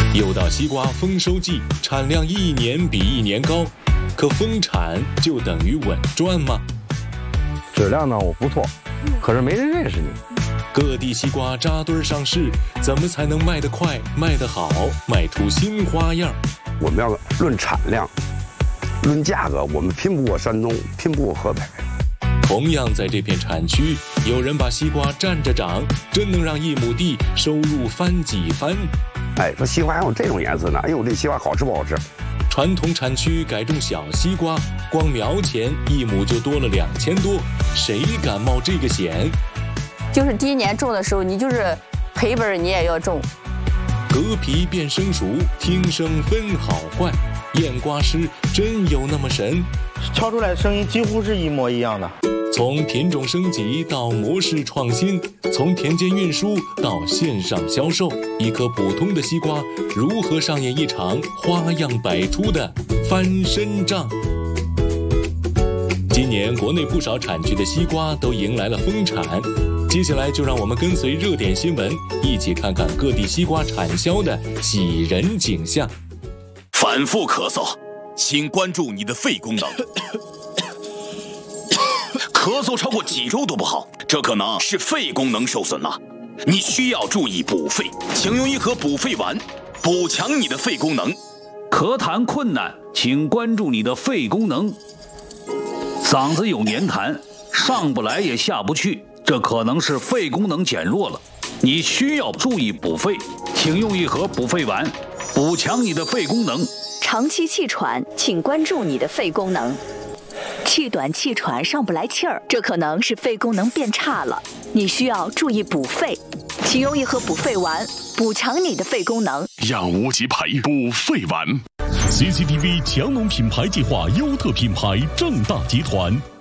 又到西瓜丰收季，产量一年比一年高，可丰产就等于稳赚吗？ 质量呢我不错，可是没人认识你。 各地西瓜扎堆上市，怎么才能卖得快、卖得好、卖出新花样？ 我们要论产量，论价格，我们拼不过山东，拼不过河北。 同样在这片产区，有人把西瓜站着长，真能让一亩地收入翻几番。 哎，说西瓜还有这种颜色呢，哎呦，这西瓜好吃不好吃？ 传统产区改种小西瓜，光苗钱一亩就多了2000多，谁敢冒这个险？ 就是第一年种的时候，你就是赔本，你也要种。 割皮变生熟，听声分好坏，验瓜师真有那么神？ 敲出来的声音几乎是一模一样的。 从品种升级到模式创新，从田间运输到线上销售，一颗普通的西瓜如何上演一场花样百出的翻身仗？今年国内不少产区的西瓜都迎来了丰产，接下来就让我们跟随热点新闻，一起看看各地西瓜产销的喜人景象。 反复咳嗽，请关注你的肺功能。咳嗽超过几周都不好，这可能是肺功能受损了，你需要注意补肺，请用一盒补肺丸，补强你的肺功能。 咳痰困难，请关注你的肺功能。嗓子有黏痰，上不来也下不去，这可能是肺功能减弱了，你需要注意补肺，请用一盒补肺丸，补强你的肺功能。 长期气喘，请关注你的肺功能。气短气喘上不来气儿，这可能是肺功能变差了，你需要注意补肺，请用一盒补肺丸，补强你的肺功能。 让无极培补肺丸。CCTV 强农品牌计划优特品牌正大集团。